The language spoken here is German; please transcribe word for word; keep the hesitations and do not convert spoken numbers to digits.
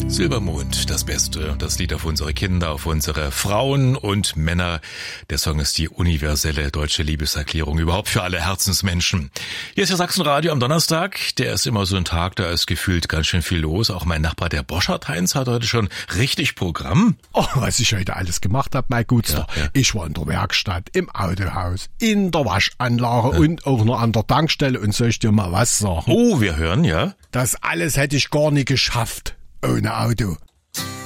Silbermond, das Beste, das Lied auf unsere Kinder, auf unsere Frauen und Männer. Der Song ist die universelle deutsche Liebeserklärung überhaupt für alle Herzensmenschen. Hier ist der Sachsenradio am Donnerstag. Der ist immer so ein Tag, da ist gefühlt ganz schön viel los. Auch mein Nachbar, der Boschert Heinz, hat heute schon richtig Programm. Oh, was ich heute alles gemacht habe, mein Gutster. Ja, ja. Ich war in der Werkstatt, im Autohaus, in der Waschanlage ja. und auch noch an der Tankstelle. Und soll ich dir mal was sagen? Oh, wir hören, ja. Das alles hätte ich gar nicht geschafft ohne Auto.